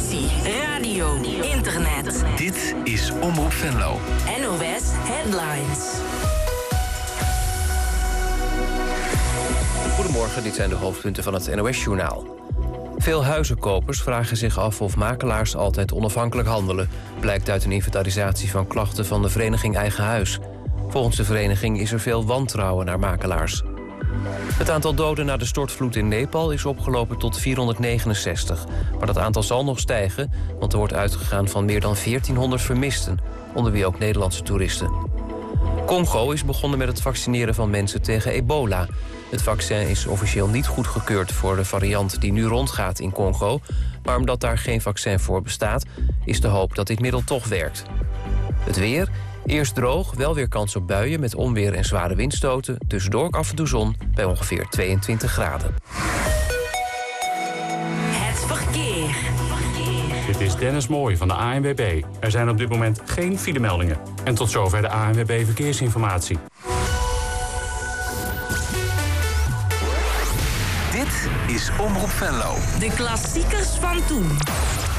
televisie, radio, internet. Dit is Omroep Venlo. NOS Headlines. Goedemorgen, dit zijn de hoofdpunten van het NOS-journaal. Veel huizenkopers vragen zich af of makelaars altijd onafhankelijk handelen, blijkt uit een inventarisatie van klachten van de vereniging Eigen Huis. Volgens de vereniging is er veel wantrouwen naar makelaars. Het aantal doden na de stortvloed in Nepal is opgelopen tot 469. Maar dat aantal zal nog stijgen, want er wordt uitgegaan van meer dan 1400 vermisten, onder wie ook Nederlandse toeristen. Congo is begonnen met het vaccineren van mensen tegen ebola. Het vaccin is officieel niet goedgekeurd voor de variant die nu rondgaat in Congo, maar omdat daar geen vaccin voor bestaat, is de hoop dat dit middel toch werkt. Het weer. Eerst droog, wel weer kans op buien met onweer en zware windstoten. Tussendoor af en toe zon bij ongeveer 22 graden. Het verkeer. Dit is Dennis Mooij van de ANWB. Er zijn op dit moment geen filemeldingen. En tot zover de ANWB Verkeersinformatie. Dit is Omroep Venlo. De klassiekers van toen.